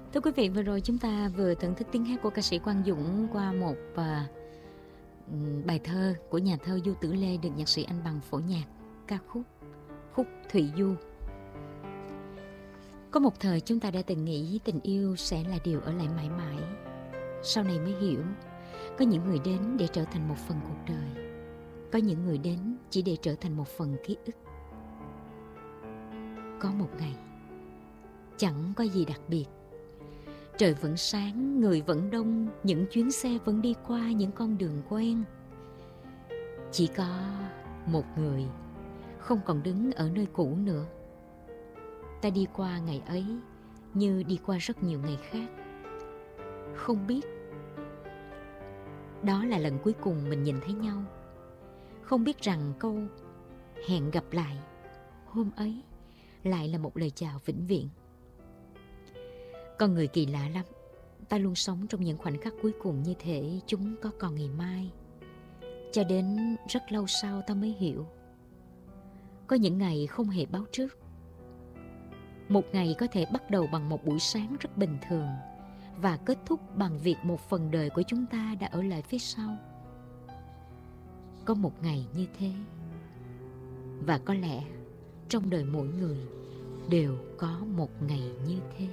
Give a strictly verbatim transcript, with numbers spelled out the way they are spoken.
Thưa quý vị, vừa rồi chúng ta vừa thưởng thức tiếng hát của ca sĩ Quang Dũng qua một à, bài thơ của nhà thơ Du Tử Lê được nhạc sĩ Anh Bằng phổ nhạc, ca khúc Khúc Thụy Du. Có một thời chúng ta đã từng nghĩ tình yêu sẽ là điều ở lại mãi mãi. Sau này mới hiểu, có những người đến để trở thành một phần cuộc đời, có những người đến chỉ để trở thành một phần ký ức. Có một ngày, chẳng có gì đặc biệt. Trời vẫn sáng, người vẫn đông, những chuyến xe vẫn đi qua những con đường quen. Chỉ có một người không còn đứng ở nơi cũ nữa. Ta đi qua ngày ấy như đi qua rất nhiều ngày khác. Không biết đó là lần cuối cùng mình nhìn thấy nhau. Không biết rằng câu hẹn gặp lại hôm ấy lại là một lời chào vĩnh viễn. Con người kỳ lạ lắm. Ta luôn sống trong những khoảnh khắc cuối cùng như thể chúng có còn ngày mai. Cho đến rất lâu sau ta mới hiểu. Có những ngày không hề báo trước. Một ngày có thể bắt đầu bằng một buổi sáng rất bình thường và kết thúc bằng việc một phần đời của chúng ta đã ở lại phía sau. Có một ngày như thế. Và có lẽ trong đời mỗi người đều có một ngày như thế.